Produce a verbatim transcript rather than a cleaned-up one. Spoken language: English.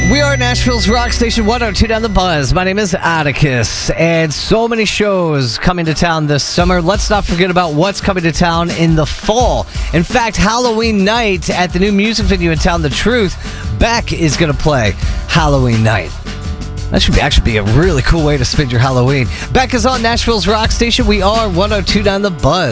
We are Nashville's rock station, one oh two down the Buzz. My name is Atticus, and so many shows coming to town this summer. Let's not forget about what's coming to town in the fall. In fact, Halloween night at the new music venue in town, The Truth, Beck is going to play Halloween night. That should be, actually be a really cool way to spend your Halloween. Beck is on Nashville's rock station. We are one oh two down the Buzz.